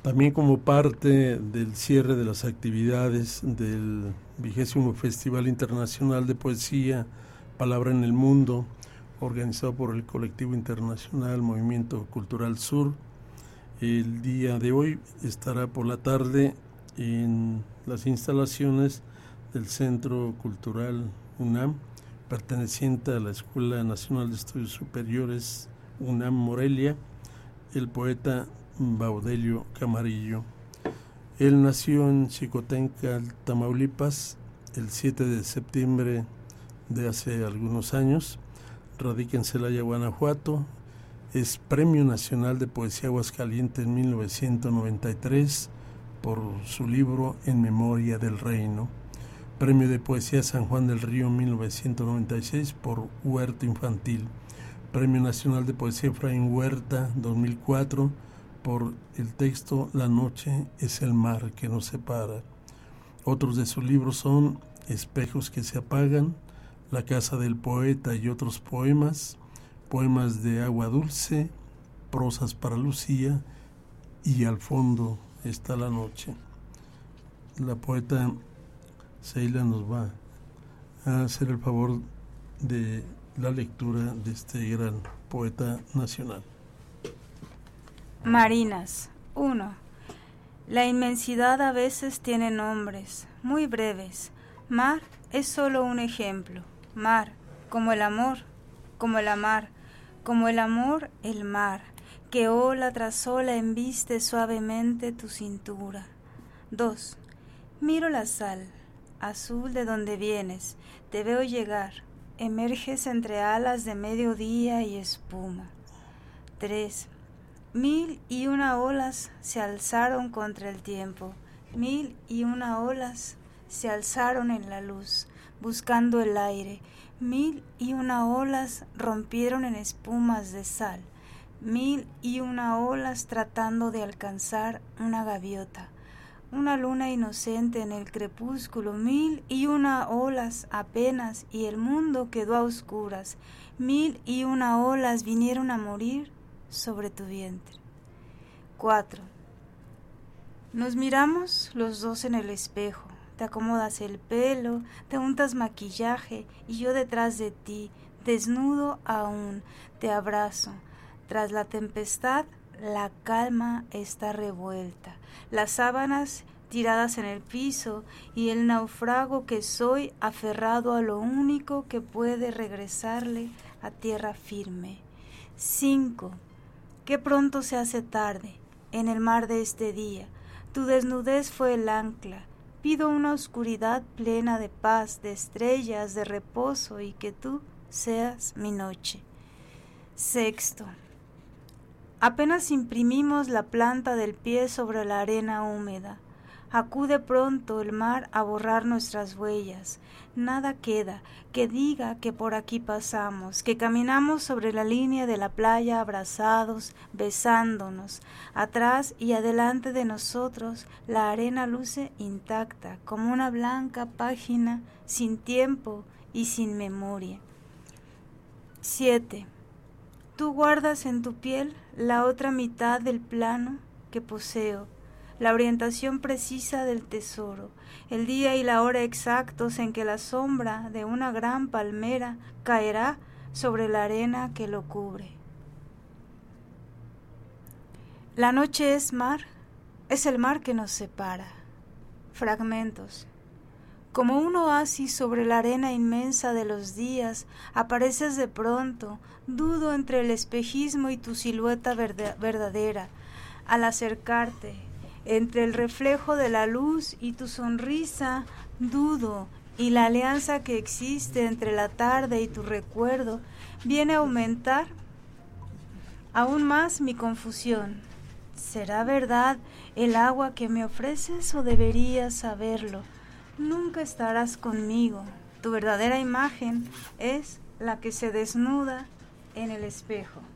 También como parte del cierre de las actividades del 20º Festival Internacional de Poesía Palabra en el Mundo, organizado por el Colectivo Internacional Movimiento Cultural Sur, el día de hoy estará por la tarde en las instalaciones del Centro Cultural UNAM, perteneciente a la Escuela Nacional de Estudios Superiores UNAM Morelia, el poeta Baudelio Camarillo. Él nació en Xicotenca, Tamaulipas, el 7 de septiembre de hace algunos años, radica en Celaya, Guanajuato, es Premio Nacional de Poesía Aguascalientes en 1993 por su libro En Memoria del Reino, Premio de Poesía San Juan del Río en 1996 por Huerto Infantil, Premio Nacional de Poesía Efraín Huerta 2004 por el texto La noche es el mar que nos separa. Otros de sus libros son Espejos que se apagan, La casa del poeta y otros poemas, Poemas de agua dulce, Prosas para Lucía y Al fondo está la noche. La poeta Seila nos va a hacer el favor de la lectura de este gran poeta nacional. Marinas. 1. La inmensidad a veces tiene nombres muy breves. Mar es solo un ejemplo. Mar, como el amor, como la mar, como el amor, el mar, que ola tras ola embiste suavemente tu cintura. 2. Miro la sal, azul de donde vienes, te veo llegar, emerges entre alas de mediodía y espuma. 3. 1001 olas se alzaron contra el tiempo, 1001 olas se alzaron en la luz, buscando el aire, 1001 olas rompieron en espumas de sal, 1001 olas tratando de alcanzar una gaviota, una luna inocente en el crepúsculo, 1001 olas apenas y el mundo quedó a oscuras, 1001 olas vinieron a morir sobre tu vientre. 4. Nos miramos los dos en el espejo, te acomodas el pelo, te untas maquillaje y yo detrás de ti, desnudo aún, te abrazo. Tras la tempestad, la calma está revuelta, las sábanas tiradas en el piso y el náufrago que soy aferrado a lo único que puede regresarle a tierra firme. 5. Qué pronto se hace tarde, en el mar de este día, tu desnudez fue el ancla, pido una oscuridad plena de paz, de estrellas, de reposo y que tú seas mi noche. 6. Apenas imprimimos la planta del pie sobre la arena húmeda, acude pronto el mar a borrar nuestras huellas, nada queda que diga que por aquí pasamos, que caminamos sobre la línea de la playa abrazados, besándonos, atrás y adelante de nosotros la arena luce intacta como una blanca página sin tiempo y sin memoria. 7. Tú guardas en tu piel la otra mitad del plano que poseo, la orientación precisa del tesoro, el día y la hora exactos en que la sombra de una gran palmera caerá sobre la arena que lo cubre. La noche es mar, es el mar que nos separa. Fragmentos. Como un oasis sobre la arena inmensa de los días, apareces de pronto, dudo entre el espejismo y tu silueta verdadera. Al acercarte, entre el reflejo de la luz y tu sonrisa, dudo, y la alianza que existe entre la tarde y tu recuerdo viene a aumentar aún más mi confusión. ¿Será verdad el agua que me ofreces o deberías saberlo? Nunca estarás conmigo. Tu verdadera imagen es la que se desnuda en el espejo.